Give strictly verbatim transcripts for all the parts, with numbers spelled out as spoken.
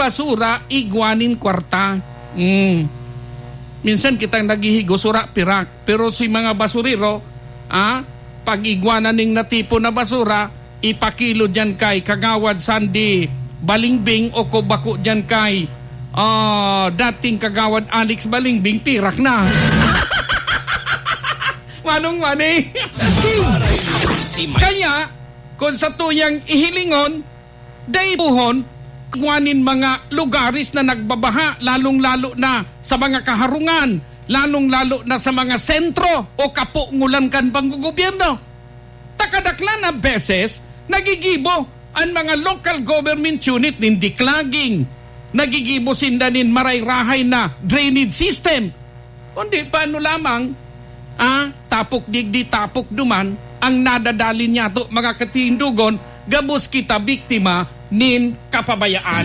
basura, igwanin kwarta. Mm. Minsan kitang naghihigo, sura, pirak. Pero si mga basuriro, ah, pag igwanan ning natipo na basura, ipakilo dyan kay Kagawad Sandy Balingbing o kubako dyan kay uh, dating Kagawad Alex Balingbing, pirak na. Manong mani. Kaya, kung sa tuyang ihilingon, daibuhon, kuwanin mga lugaris na nagbabaha, lalong-lalo na sa mga kaharungan, lalong-lalo na sa mga sentro o kapungulan kan panggugobyerno. Takadakla na beses, nagigibo ang mga local government unit hindi klaging. Nagigibo sindanin maray-rahay na drainage system. Kundi paano lamang, ah, tapok digdi tapok duman, ang nadadali niya to mga katindugon, gabos kita biktima nin kapabayaan.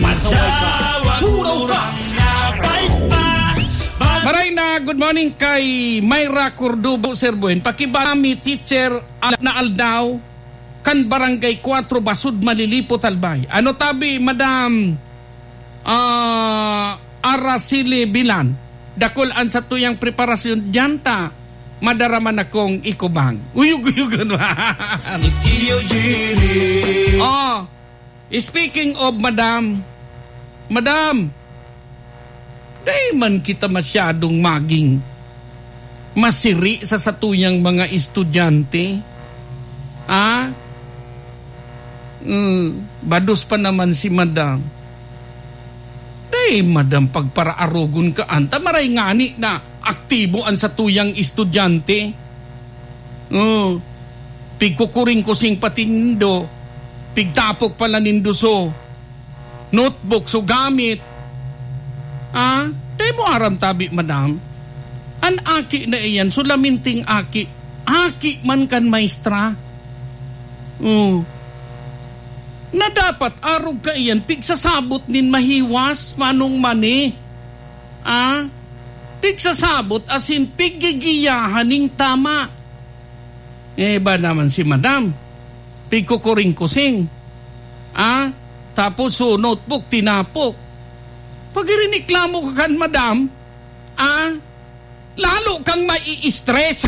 Maray na good morning kay Myra Cordobo Serbuen. Pakibami teacher na aldaw kan barangay four Basud Malilipot Albay. Ano tabi Madam uh, Araceli Bilan, dakulan sa tuyang preparasyon janta madaraman akong ikubang. Uyug-uyugan ba? Oh, speaking of Madam, Madam, di man kita masyadong maging masiri sa satuyang mga estudyante. Ah? Mm, bados pa naman si Madam. Di Madam, pagparaarugon ka anta, maray ngani na aktibo ang satuyang estudyante. Oh, pigkukuring kusing patindo, pigtapok pala nindo so notebook so gamit. Ah, di mo aram tabi Madam. An aki na iyan, sulaminting aki. Aki man kan maestra. Oh. Na dapat arog ka iyan, pigsasabot nin mahiwas, manong mani. Ah, pigsasabot asin piggigiyahan ning tama. Eh ba naman si Madam, pigkukuring kusing. Ah, tapos so notebook tinapok. Pag iriniklamo ka kan Madam, ah, lalo kang mai-stress.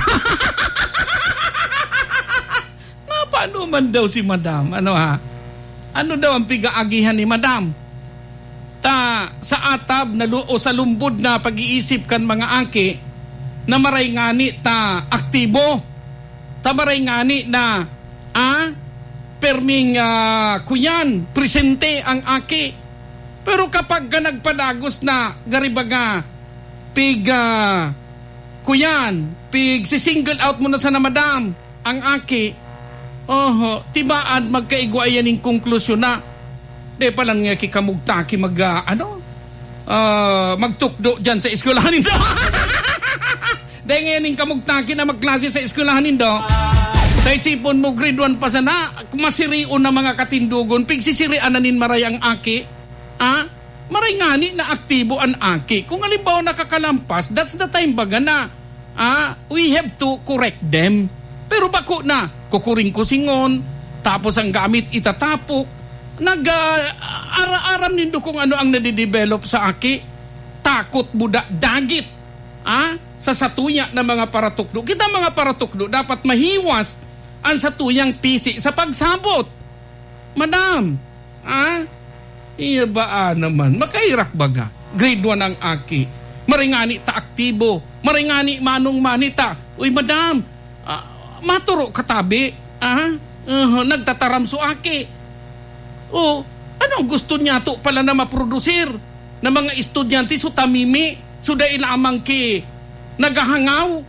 Na paano man daw si Madam? Ano ha? Ano daw ang pigaagihan ni Madam? Ta sa atab na o sa lumbod na pag-iisip kan mga aki na maray ngani ta aktibo. Ta maray ngani na ah, perming uh, kuyan, presente ang aki. Pero kapag ka nagpadagos na garibaga pig uh, kuyan, pig si single out mo na sa na Madam ang aki. Oho, tibaan magkaigwayan ng konklusyon na di pa lang nga kikamugtaki mag uh, ano uh, magtukdo dyan sa eskwelahan nindo. Di ngayon yung kamugtaki na magklase sa eskwelahan nindo. Sa isipon mo grade one pa sana, masirion na mga katindugon, pigsisirian na nin maray ang aki. Ah, maray ngani na aktibo ang aki. Kung halimbawa nakakalampas, that's the time baga na ah, we have to correct them. Pero bako na, kukuring kusingon, tapos ang gamit itatapok, nag-ara-aram uh, nindo kung ano ang nadidevelop sa aki. Takot buda, dagit. Ah, sa satuya na mga paratukdo. Kita mga paratukdo, dapat mahiwas ang satuyang pisi sa pagsabot. Madam, ah, iya ba naman, makairak baga. Grade one ang aki. Maringani ta aktibo, maringani manong manita. Uy, Madam, ah, maturo katabi, ah, uh, nagtataram so aki. O, anong gusto niya to pala na maprodusir na mga estudyante so tamimi, so dahil amang ki nagahangaw.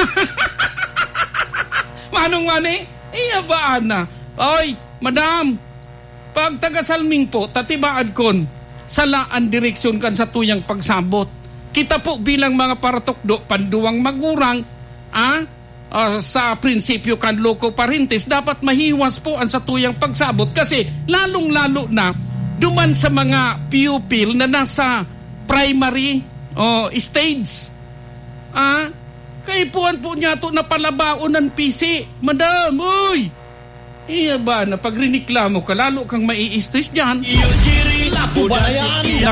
Manong mani, iya ba na? Oy, Madam, pag taga-salming po, tatibaad kon, salaan direksyon kan sa tuyang pagsabot. Kita po bilang mga paratukdo, panduwang magurang, ah, Uh, sa prinsipyo kan loco parentis, dapat mahiwas po ang satuyang pagsabot kasi lalong-lalo na duman sa mga pupil na nasa primary oh, stage. Ah, kaipuan po niya to na palabaon ng P C. Madam, uy! Iya ba na pag riniklamo ka, lalo kang mai-stress dyan? Iyo, Jiri, lapo ba na yan?